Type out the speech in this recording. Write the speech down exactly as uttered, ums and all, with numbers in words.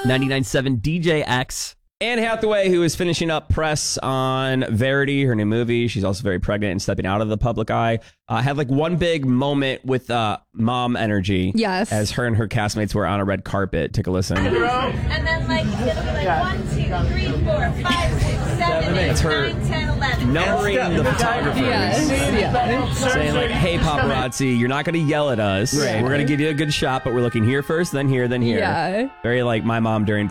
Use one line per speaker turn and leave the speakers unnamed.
ninety-nine point seven D J X. Anne Hathaway, who is finishing up press on Verity, her new movie. She's also very pregnant and stepping out of the public eye. Uh, had like one big moment with uh, mom energy.
Yes.
As her and her castmates were on a red carpet. Take a listen.
And then like, it'll be like yeah. one, two, three, four, five, six, seven, eight, nine, ten, eleven.
Numbering the photographers.
Yes. Yeah.
Saying like, hey, paparazzi, you're not going to yell at us.
Right.
We're going to give you a good shot, but we're looking here first, then here, then here.
Yeah.
Very like my mom during